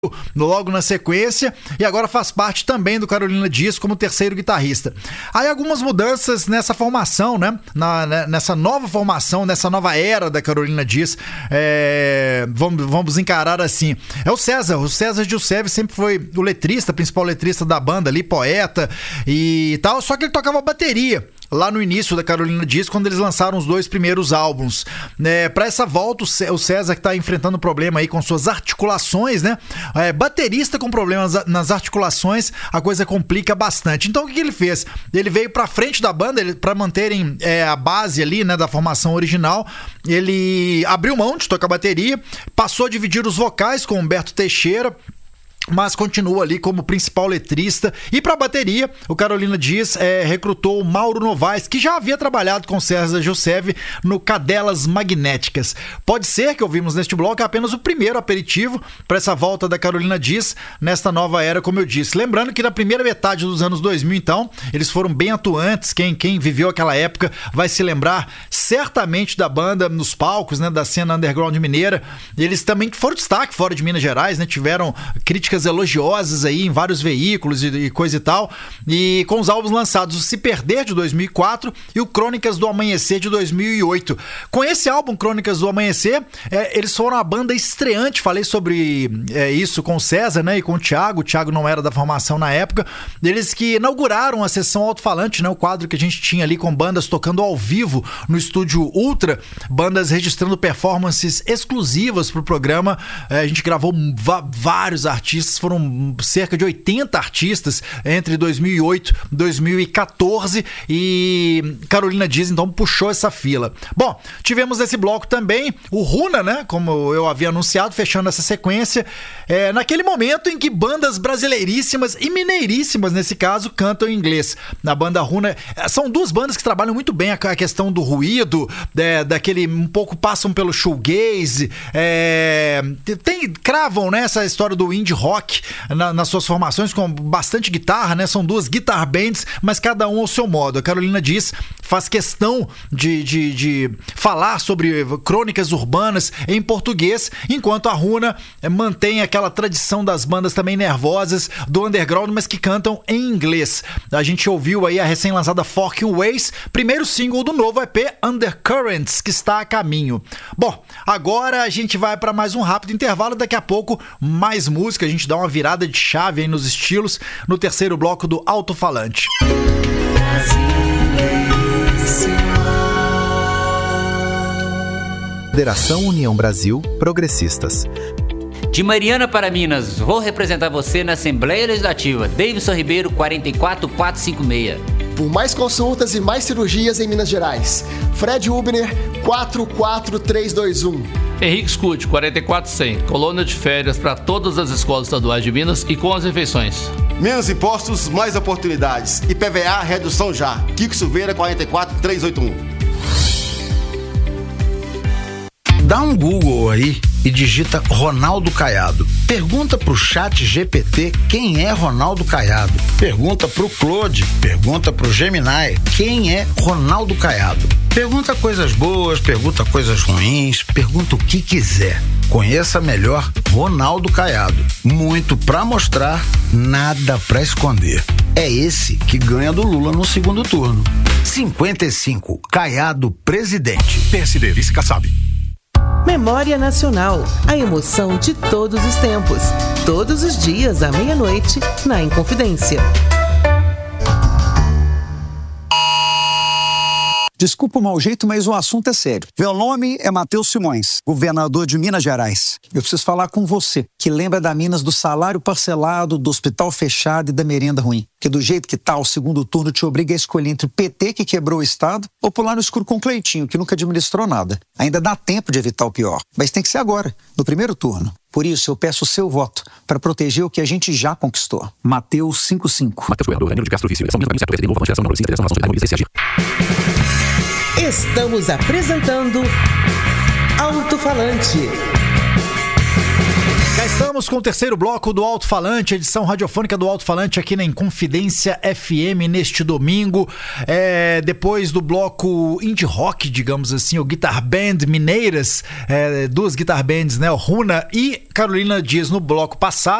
logo na sequência, e agora faz parte também do Carolina Dias como terceiro guitarrista. Aí algumas mudanças nessa formação, né? Nessa nova formação, nessa nova era da Carolina Dias, vamos encarar assim. É o César Giuseppe sempre foi o letrista, principal letrista da banda ali, poeta e tal, só que ele tocava bateria lá no início da Carolina Dias, quando eles lançaram os 2 primeiros álbuns. Para essa volta, o César que tá enfrentando problema aí com suas articulações, né? Baterista com problemas nas articulações, a coisa complica bastante. Então o que ele fez? Ele veio pra frente da banda, para manterem a base ali, né, da formação original. Ele abriu mão de tocar bateria, passou a dividir os vocais com Humberto Teixeira, mas continua ali como principal letrista. E para bateria, o Carolina Dias recrutou o Mauro Novaes, que já havia trabalhado com César Giuseppe no Cadelas Magnéticas. Pode ser que ouvimos neste bloco apenas o primeiro aperitivo para essa volta da Carolina Dias nesta nova era, como eu disse. Lembrando que na primeira metade dos anos 2000, então, eles foram bem atuantes. Quem viveu aquela época vai se lembrar certamente da banda nos palcos, né, da cena underground mineira. Eles também foram destaque fora de Minas Gerais, né, tiveram críticas elogiosas aí em vários veículos e coisa e tal, e com os álbuns lançados, o Se Perder de 2004 e o Crônicas do Amanhecer de 2008. Com esse álbum, Crônicas do Amanhecer, eles foram a banda estreante. Falei sobre isso com o César, né, e com o Thiago não era da formação na época, eles que inauguraram a sessão alto-falante, né, o quadro que a gente tinha ali com bandas tocando ao vivo no estúdio Ultra, bandas registrando performances exclusivas pro programa. A gente gravou vários artistas, foram cerca de 80 artistas entre 2008 e 2014, e Carolina Dias então puxou essa fila. Bom, tivemos nesse bloco também o Runa, né, como eu havia anunciado, fechando essa sequência, naquele momento em que bandas brasileiríssimas e mineiríssimas, nesse caso, cantam em inglês. Na banda Runa, são 2 bandas que trabalham muito bem a questão do ruído, daquele, um pouco passam pelo shoegaze, cravam, né, essa história do indie rock nas suas formações, com bastante guitarra, né? São 2 guitar bands, mas cada um ao seu modo. A Carolina Dias faz questão de falar sobre crônicas urbanas em português, enquanto a Runa mantém aquela tradição das bandas também nervosas do underground, mas que cantam em inglês. A gente ouviu aí a recém-lançada Forking Ways, primeiro single do novo EP Undercurrents, que está a caminho. Bom, agora a gente vai para mais um rápido intervalo, daqui a pouco mais música, a gente dá uma virada de chave aí nos estilos no terceiro bloco do Alto Falante. Federação União Brasil Progressistas. De Mariana para Minas, vou representar você na Assembleia Legislativa. Davidson Ribeiro, 44456. Por mais consultas e mais cirurgias em Minas Gerais. Fred Hubner, 44321. Henrique Scuti, 44100. Colônia de férias para todas as escolas estaduais de Minas e com as refeições. Menos impostos, mais oportunidades. IPVA, redução já. Kiko Silveira, 44381. Dá um Google aí e digita Ronaldo Caiado. Pergunta pro Chat GPT quem é Ronaldo Caiado. Pergunta pro Claude, pergunta pro Gemini quem é Ronaldo Caiado. Pergunta coisas boas, pergunta coisas ruins, pergunta o que quiser. Conheça melhor Ronaldo Caiado. Muito pra mostrar, nada pra esconder. É esse que ganha do Lula no segundo turno. 55, Caiado presidente. PSD, vice Kassab. Memória Nacional, a emoção de todos os tempos. Todos os dias à meia-noite, na Inconfidência. Desculpa o mau jeito, mas o assunto é sério. Meu nome é Matheus Simões, governador de Minas Gerais. Eu preciso falar com você, que lembra da Minas do salário parcelado, do hospital fechado e da merenda ruim. Que do jeito que tá, o segundo turno te obriga a escolher entre o PT, que quebrou o Estado, ou pular no escuro com o Cleitinho, que nunca administrou nada. Ainda dá tempo de evitar o pior, mas tem que ser agora, no primeiro turno. Por isso, eu peço o seu voto para proteger o que a gente já conquistou. Mateus 55. Mateus Goiador, Danilo de Castro Vício, São Minas, PSD, Novo Avanço, Geração, Número 5, Federação Nação de CSAG. Estamos apresentando Alto Falante. Cá estamos com o terceiro bloco do Alto Falante, edição radiofônica do Alto Falante aqui na Inconfidência FM neste domingo. Depois do bloco indie rock, digamos assim, o Guitar Band Mineiras, duas guitar bands, né, o Runa e Carolina Dias no bloco passado.